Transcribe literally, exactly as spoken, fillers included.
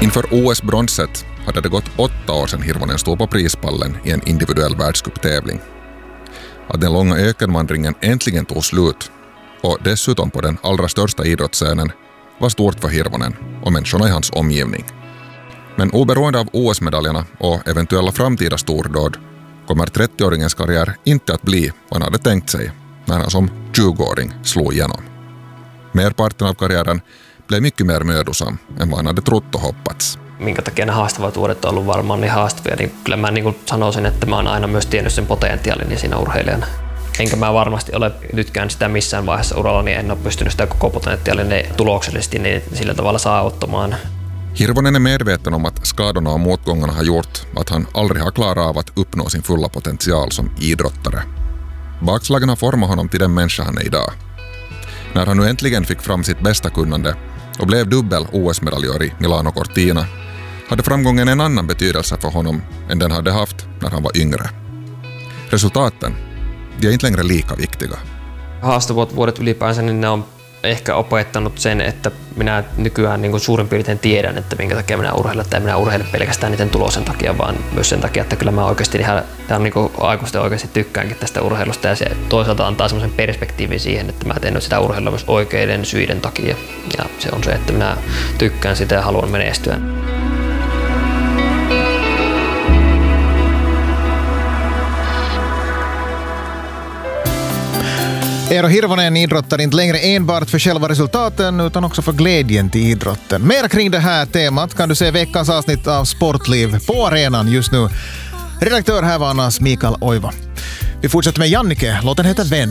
Inför O S-bronset hade det gått åtta år sedan Hirvonen stod på prispallen i en individuell världscuptävling. Att den långa ökenvandringen äntligen tog slut och dessutom på den allra största idrottsscenen var stort för Hirvonen och människorna i hans omgivning. Men oberoende av O S-medaljerna och eventuella framtida stordåd kommer trettioåringens karriär inte att bli vad han hade tänkt sig när han som tjugoåring slog igenom. Merparten av karriären blev mycket mer mödosam än vad han hade trott och hoppats. Minkä takia ne haastavat vuodet on ollut varmaan niin haastavia, niin kyllä mä niin sanoisin, että mä oon aina myös tiennyt sen potentiaalin siinä urheilijana. Enkä mä varmasti ole nytkään sitä missään vaiheessa uralla, niin en ole pystynyt sitä koko potentiaalin tuloksellisesti niin sillä tavalla saavuttamaan. Hirvonen är medveten om att skadorna och motgångarna har gjort att han aldrig har klarat av att uppnå sin fulla potential som idrottare. Bakslagen har format honom till den människa han är idag. När han nu äntligen fick fram sitt bästa kunnande och blev dubbel O S-medaljör i Milano Cortina hade framgången en annan betydelse för honom än den hade haft när han var yngre. Resultaten, de är inte längre lika viktiga. Haastavat vuodet ylipäänsä, niin ne on ehkä opettanut sen, että minä nykyään niin kuin suurin piirtein tiedän, että minkä takia minä urheilen, että en minä urheile pelkästään niiden tulosen takia, vaan myös sen takia, että kyllä mä oikeasti ihan, ihan niin kuin aikuisten oikeasti tykkäänkin tästä urheilusta ja se toisaalta antaa semmoisen perspektiivin siihen, että mä teen sitä urheilua myös oikeiden syiden takia ja se on se, että minä tykkään sitä ja haluan menestyä. Eero Hirvonen idrottar inte längre enbart för själva resultaten utan också för glädjen till idrotten. Mer kring det här temat kan du se veckans avsnitt av Sportliv på arenan just nu. Redaktör här var annars Mikael Oiva. Vi fortsätter med Jannike, låten heter Vän.